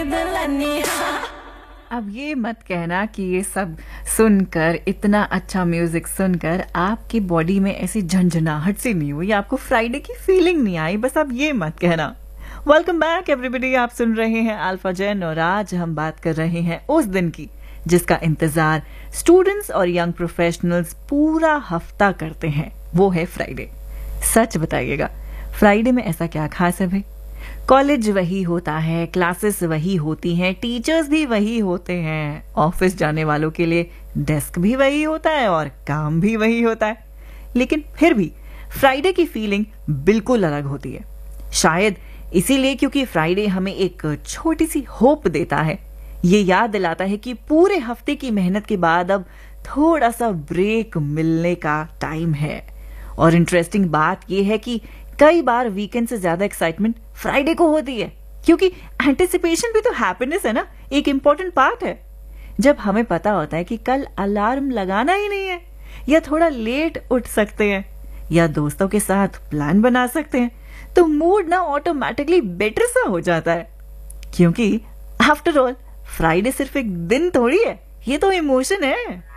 दुल्हनी। अब ये मत कहना कि ये सब सुनकर, इतना अच्छा म्यूजिक सुनकर आपकी बॉडी में ऐसी झंझनाहट सी नहीं हुई, आपको फ्राइडे की फीलिंग नहीं आई, बस आप ये मत कहना। वेलकम बैक एवरीबॉडी, आप सुन रहे हैं अल्फा जेन और आज हम बात कर रहे हैं उस दिन की जिसका इंतजार स्टूडेंट्स और यंग प्रोफेशनल्स पूरा हफ्ता करते हैं, वो है फ्राइडे। सच बताइएगा, फ्राइडे में ऐसा क्या खास है भाई? कॉलेज वही होता है, क्लासेस वही होती हैं, टीचर्स भी वही होते हैं, ऑफिस जाने वालों के लिए डेस्क भी वही होता है और काम भी वही होता है, लेकिन फिर भी फ्राइडे की फीलिंग बिल्कुल अलग होती है। शायद इसीलिए क्योंकि फ्राइडे हमें एक छोटी सी होप देता है, ये याद दिलाता है कि पूरे हफ्ते की मेहनत के बाद अब थोड़ा सा ब्रेक मिलने का टाइम है। और इंटरेस्टिंग बात यह है कि कई बार वीकेंड से ज्यादा एक्साइटमेंट फ्राइडे को होती है, क्योंकि एंटिसिपेशन भी तो हैप्पीनेस है ना, एक इंपॉर्टेंट पार्ट है। जब हमें पता होता है कि कल अलार्म लगाना ही नहीं है, या थोड़ा लेट उठ सकते हैं, या दोस्तों के साथ प्लान बना सकते हैं, तो मूड ना ऑटोमेटिकली बेटर सा हो जाता है। क्योंकि आफ्टर ऑल फ्राइडे सिर्फ एक दिन थोड़ी है, ये तो इमोशन है।